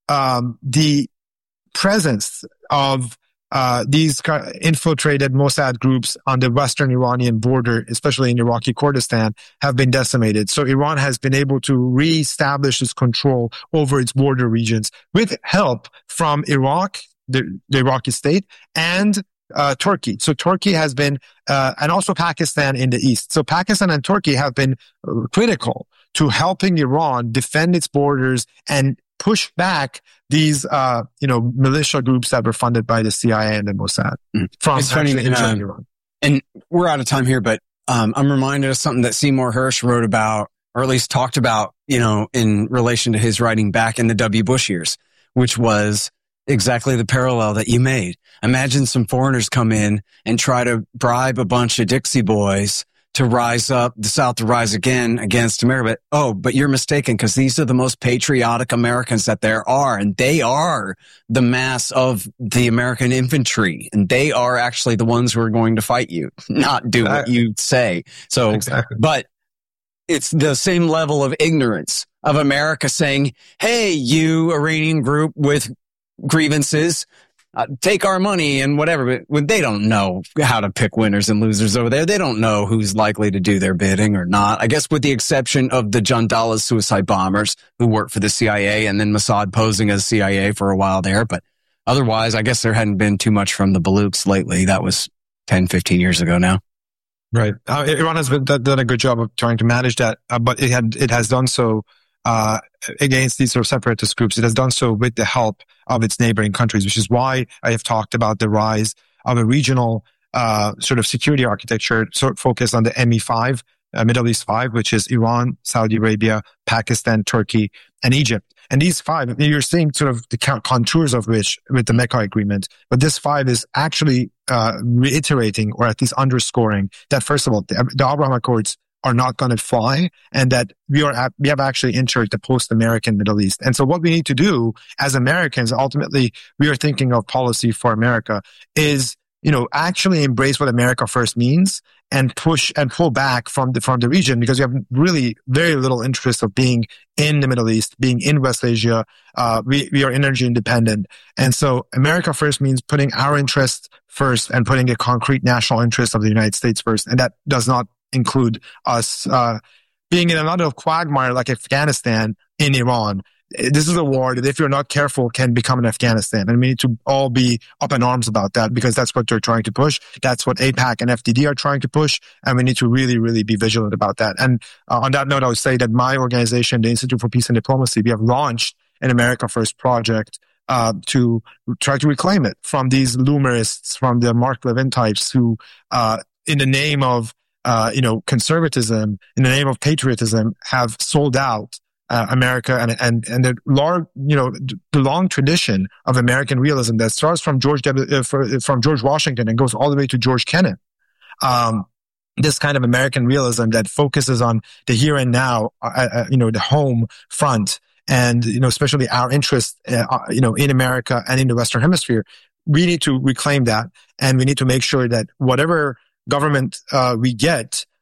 um, the presence of Uh, these infiltrated Mossad groups on the western Iranian border, especially in Iraqi Kurdistan, have been decimated. So Iran has been able to reestablish its control over its border regions with help from Iraq, the, the Iraqi state, and uh, Turkey. So Turkey has been, uh, and also Pakistan in the east. So Pakistan and Turkey have been critical to helping Iran defend its borders and push back these, uh, you know, militia groups that were funded by the C I A and the Mossad mm. from it's funny, and, uh, Iran. And we're out of time here, but um, I'm reminded of something that Seymour Hersh wrote about, or at least talked about, you know, in relation to his writing back in the W. Bush years, which was exactly the parallel that you made. Imagine some foreigners come in and try to bribe a bunch of Dixie boys to rise up, the South to rise again against America. But, oh, but you're mistaken, because these are the most patriotic Americans that there are, and they are the mass of the American infantry, and they are actually the ones who are going to fight you, not do exactly what you say. So, exactly. But it's the same level of ignorance of America saying, hey, you Iranian group with grievances, Uh, take our money and whatever, but they don't know how to pick winners and losers over there. They don't know who's likely to do their bidding or not. I guess with the exception of the Jandala suicide bombers who worked for the C I A and then Mossad posing as C I A for a while there. But otherwise, I guess there hadn't been too much from the Baluchs lately. That was ten, fifteen years ago now. Right. Uh, Iran has been, done a good job of trying to manage that, uh, but it had, it has done so Uh, against these sort of separatist groups. It has done so with the help of its neighboring countries, which is why I have talked about the rise of a regional uh, sort of security architecture sort of focused on the M E five, uh, Middle East five, which is Iran, Saudi Arabia, Pakistan, Turkey, and Egypt. And these five, you're seeing sort of the contours of which with the Mecca Agreement, but this five is actually uh, reiterating, or at least underscoring, that first of all, the, the Abraham Accords are not going to fly, and that we are at, we have actually entered the post-American Middle East. And so what we need to do as Americans, ultimately, we are thinking of policy for America, is, you know, actually embrace what America first means and push and pull back from the, from the region, because we have really very little interest of being in the Middle East, being in West Asia. Uh, we, we are energy independent. And so America first means putting our interests first and putting a concrete national interest of the United States first. And that does not include us uh being in another quagmire like Afghanistan in Iran. This is a war that, if you're not careful, can become an Afghanistan. And we need to all be up in arms about that, because that's what they're trying to push. That's what AIPAC and F D D are trying to push. And we need to really, really be vigilant about that. And uh, on that note, I would say that my organization, the Institute for Peace and Diplomacy, we have launched an America First project uh to try to reclaim it from these lumerists, from the Mark Levin types who, uh in the name of Uh, you know, conservatism, in the name of patriotism, have sold out uh, America and and and the long, you know, the long tradition of American realism that starts from George W, uh, from George Washington and goes all the way to George Kennan. Um, this kind of American realism that focuses on the here and now, uh, uh, you know, the home front, and you know, especially our interest, uh, you know, in America and in the Western Hemisphere. We need to reclaim that, and we need to make sure that whatever government uh we get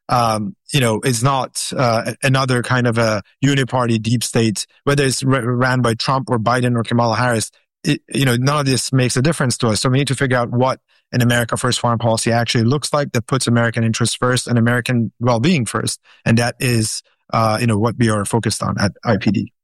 um, you know, is not uh, another kind of a uniparty deep state, whether it's r- ran by Trump or Biden or Kamala Harris. It, you know, none of this makes a difference to us. So we need to figure out what an America First foreign policy actually looks like that puts American interests first and American well-being first. And that is, uh, you know, what we are focused on at I P D.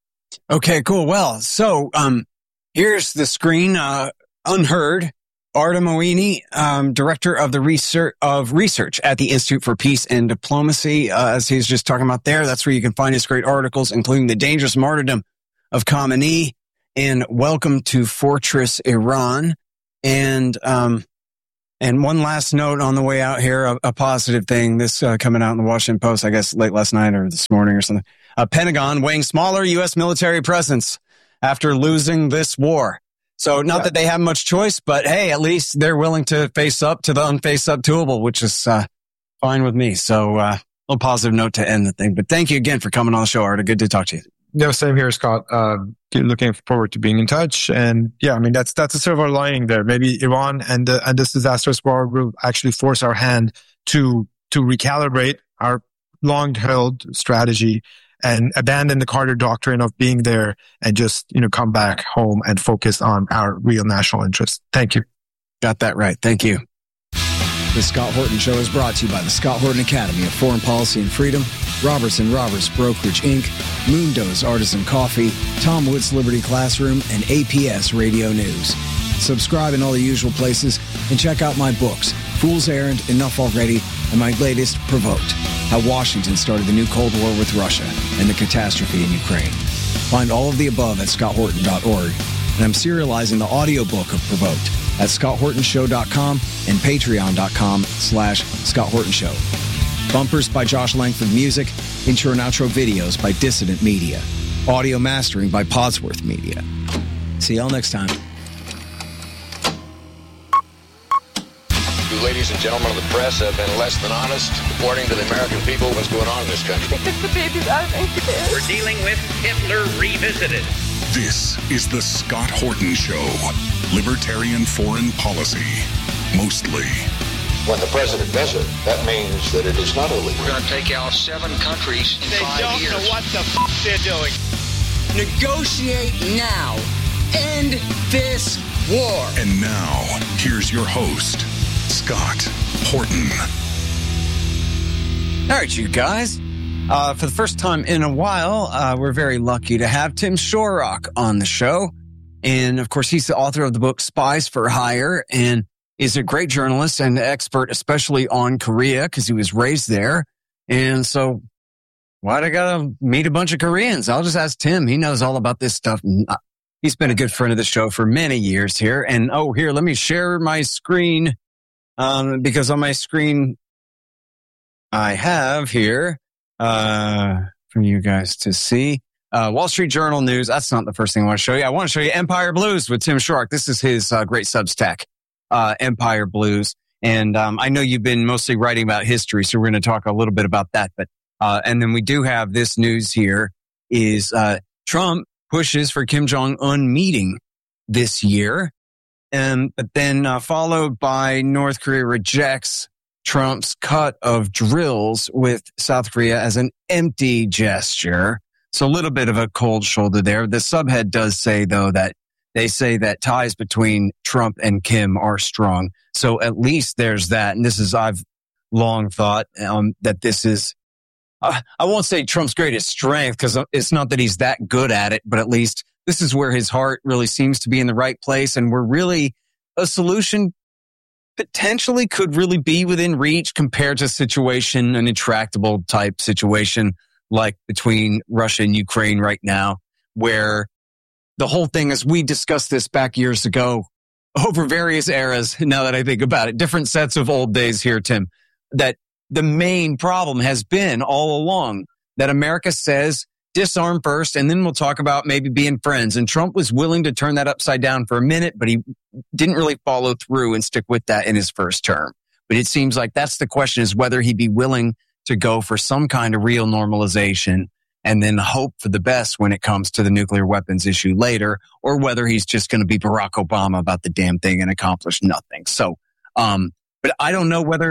Okay, cool. Well, so um, here's the screen. Uh, unheard. Arda Moini, um, director of the research of research at the Institute for Peace and Diplomacy, uh, as he's just talking about there. That's where you can find his great articles, including The Dangerous Martyrdom of Khamenei and Welcome to Fortress Iran. And um, and one last note on the way out here, a, a positive thing. This uh, coming out in the Washington Post, I guess, late last night or this morning or something. Uh, Pentagon weighing smaller U S military presence after losing this war. So not yeah. that they have much choice, but hey, at least they're willing to face up to the unface up doable, which is uh, fine with me. So uh, a little positive note to end the thing. But thank you again for coming on the show, Arda. Good to talk to you. Yeah, same here, Scott. Uh, looking forward to being in touch. And yeah, I mean, that's that's a silver lining there. Maybe Iran and uh, and this disastrous war will actually force our hand to to recalibrate our long-held strategy and abandon the Carter doctrine of being there and just, you know, come back home and focus on our real national interests. Thank you. Got that right. Thank you. The Scott Horton Show is brought to you by the Scott Horton Academy of Foreign Policy and Freedom, Roberts and Roberts Brokerage, Incorporated, Moondo's Artisan Coffee, Tom Wood's Liberty Classroom, and A P S Radio News. Subscribe in all the usual places and check out my books, Fool's Errand, Enough Already, and my latest, Provoked, How Washington Started the New Cold War with Russia and the Catastrophe in Ukraine. Find all of the above at scott horton dot org, and I'm serializing the audiobook of Provoked at scott horton show dot com and patreon dot com slash Scott Horton Show. Bumpers by Josh Langford Music, intro and outro videos by Dissident Media, audio mastering by Podsworth Media. See y'all next time. You ladies and gentlemen of the press have been less than honest reporting to the American people what's going on in this country. The baby's out of incubator. We're dealing with Hitler Revisited. This is the Scott Horton Show. Libertarian foreign policy. Mostly. When the president does it, that means that it is not illegal. We're going to take out seven countries in they five don't years. know what the f*** they're doing. Negotiate now. End this war. And now, here's your host, Scott Horton. All right, you guys. Uh, for the first time in a while, uh, we're very lucky to have Tim Shorrock on the show. And of course, he's the author of the book Spies for Hire and is a great journalist and expert, especially on Korea, because he was raised there. And so why'd I gotta meet a bunch of Koreans? I'll just ask Tim. He knows all about this stuff. He's been a good friend of the show for many years here. And oh, here, let me share my screen. Um, because on my screen, I have here, uh, for you guys to see, uh, Wall Street Journal news. That's not the first thing I want to show you. I want to show you Empire Blues with Tim Shorrock. This is his, uh, great Substack, uh, Empire Blues. And, um, I know you've been mostly writing about history, so we're going to talk a little bit about that. But, uh, and then we do have this news here is, uh, Trump pushes for Kim Jong-un meeting this year. And, but then, uh, followed by North Korea rejects Trump's cut of drills with South Korea as an empty gesture. So a little bit of a cold shoulder there. The subhead does say, though, that they say that ties between Trump and Kim are strong. So at least there's that. And this is, I've long thought, um, that this is, uh, I won't say Trump's greatest strength because it's not that he's that good at it, but at least this is where his heart really seems to be in the right place. And we're really, a solution potentially could really be within reach compared to a situation, an intractable type situation like between Russia and Ukraine right now, where the whole thing, as we discussed this back years ago over various eras, now that I think about it, different sets of old days here, Tim, that the main problem has been all along that America says, disarm first, and then we'll talk about maybe being friends. And Trump was willing to turn that upside down for a minute, but he didn't really follow through and stick with that in his first term. But it seems like that's the question, is whether he'd be willing to go for some kind of real normalization and then hope for the best when it comes to the nuclear weapons issue later, or whether he's just going to be Barack Obama about the damn thing and accomplish nothing. So, um, but I don't know whether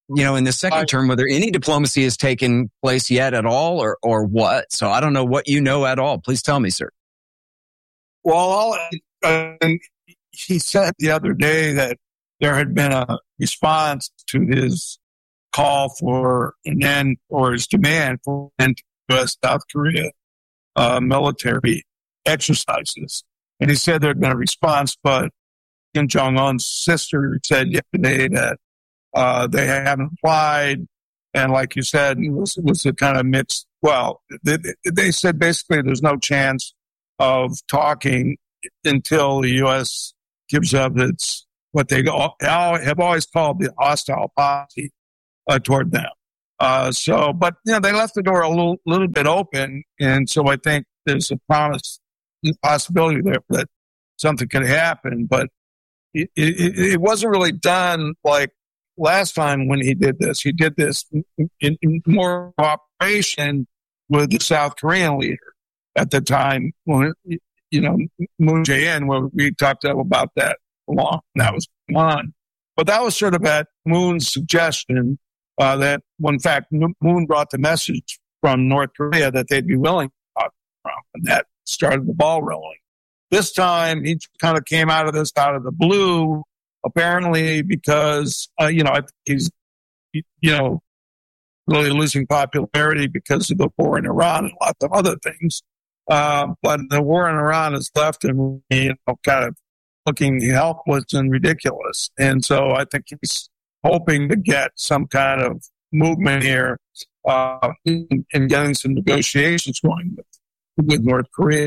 you know, in the second I, term, whether any diplomacy has taken place yet at all or, or what. So I don't know what you know at all. Please tell me, sir. Well, all, uh, he said the other day that there had been a response to his call for an end or his demand for an end to U S South Korea uh, military exercises. And he said there had been a response, but Kim Jong-un's sister said yesterday that uh, they haven't applied. And like you said, it was, it was a kind of mixed, well, they, they said basically there's no chance of talking until the U S gives up its, what they have always called the hostile policy uh, toward them. Uh, so, but, you know, they left the door a little, little bit open. And so I think there's a promise, possibility there that something could happen. But it, it, it wasn't really done like last time when he did this. He did this in, in more cooperation with the South Korean leader at the time, when, you know, Moon Jae-in, where we talked about that a long, that was on. But that was sort of at Moon's suggestion uh, that, when in fact, Moon brought the message from North Korea that they'd be willing to talk to Trump, and that started the ball rolling. This time, he kind of came out of this out of the blue, apparently because, uh, you know, I think he's, you know, really losing popularity because of the war in Iran and lots of other things. Uh, but the war in Iran has left him, you know, kind of looking helpless and ridiculous. And so I think he's hoping to get some kind of movement here uh, in, in getting some negotiations going with, with North Korea.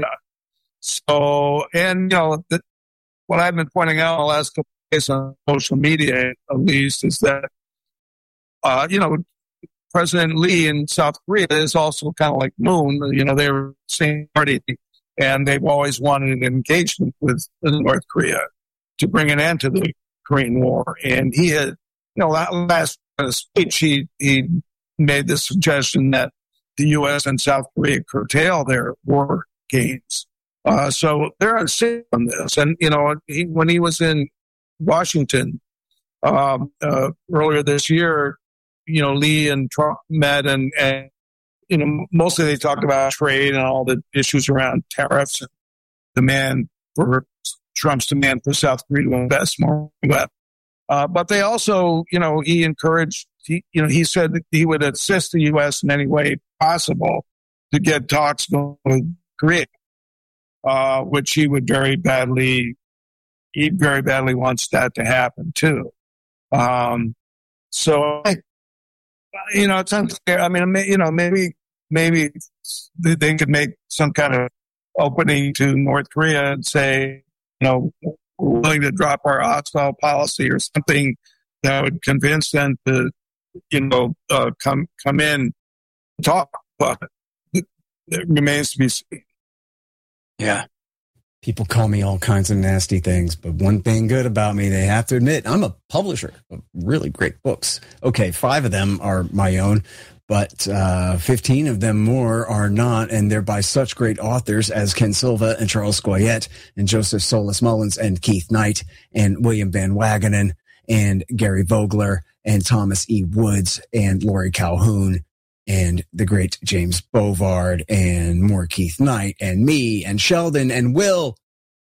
So, and, you know, the, what I've been pointing out the last couple of days on social media, at least, is that, uh, you know, President Lee in South Korea is also kind of like Moon. You know, they're the same party, and they've always wanted an engagement with North Korea to bring an end to the Korean War. And he had, you know, last speech, he, he made the suggestion that the U S and South Korea curtail their war gains. Uh, so they're on sync on this. And, you know, he, when he was in Washington um, uh, earlier this year, you know, Lee and Trump met, and, and, you know, mostly they talked about trade and all the issues around tariffs and demand for Trump's demand for South Korea to invest more. Uh, but they also, you know, he encouraged, he, you know, he said that he would assist the U S in any way possible to get talks going with Korea, uh, which he would very badly, he very badly wants that to happen too. Um, so I, You know, it's unclear. I mean, you know, maybe, maybe they could make some kind of opening to North Korea and say, you know, we're willing to drop our hostile policy or something that would convince them to, you know, uh, come, come in and talk. But it remains to be seen. Yeah. People call me all kinds of nasty things, but one thing good about me, they have to admit, I'm a publisher of really great books. Okay, five of them are my own, but uh, fifteen of them more are not, and they're by such great authors as Ken Silva and Charles Scoyette and Joseph Solis Mullins and Keith Knight and William Van Wagenen and Gary Vogler and Thomas E. Woods and Lori Calhoun and the great James Bovard and more Keith Knight and me and Sheldon and Will.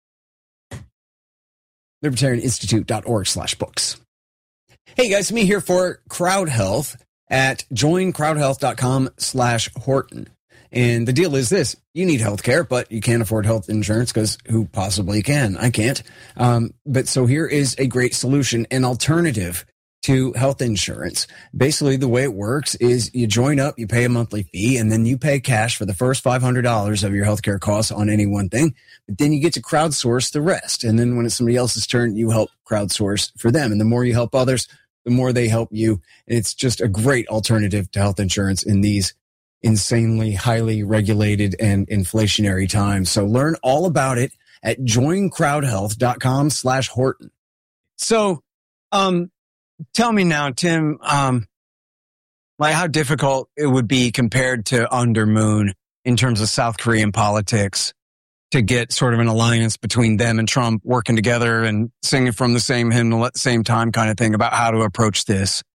libertarianinstitute.org slash books. Hey guys, me here for Crowd Health at joincrowdhealth.com slash Horton. And the deal is this: you need health care, but you can't afford health insurance because who possibly can? I can't. Um, but so here is a great solution, an alternative to health insurance. Basically, the way it works is you join up, you pay a monthly fee, and then you pay cash for the first five hundred dollars of your healthcare costs on any one thing. But then you get to crowdsource the rest. And then when it's somebody else's turn, you help crowdsource for them. And the more you help others, the more they help you. And it's just a great alternative to health insurance in these insanely highly regulated and inflationary times. So learn all about it at joincrowdhealth.com slash Horton. So, um, tell me now, Tim, um, like how difficult it would be compared to under Moon in terms of South Korean politics to get sort of an alliance between them and Trump working together and singing from the same hymn at the same time kind of thing about how to approach this.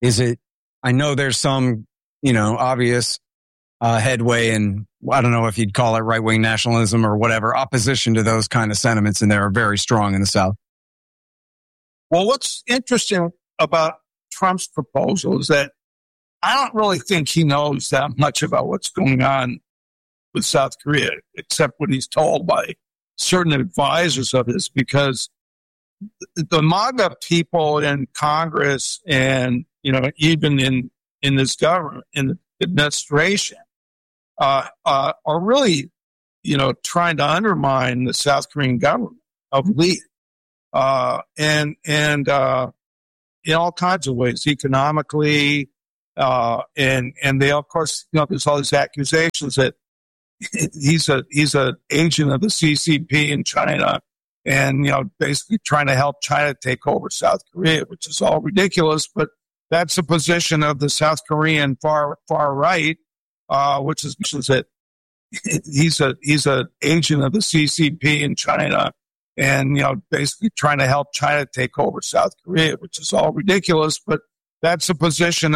Is it, I know there's some, you know, obvious uh, headway in, I don't know if you'd call it right-wing nationalism or whatever, opposition to those kind of sentiments, and they are very strong in the South. Well, what's interesting about Trump's proposal is that I don't really think he knows that much about what's going on with South Korea, except what he's told by certain advisors of this, because the MAGA people in Congress and, you know, even in, in this government, in the administration, uh, uh, are really, you know, trying to undermine the South Korean government of Lee, uh, and, and, uh, in all kinds of ways, economically, uh, and, and they, of course, you know, there's all these accusations that he's a, he's an agent of the C C P in China, and, you know, basically trying to help China take over South Korea, which is all ridiculous, but that's the position of the South Korean far, far right, uh, which is that he's a, he's an agent of the C C P in China, and, you know, basically trying to help China take over South Korea, which is all ridiculous, but that's the position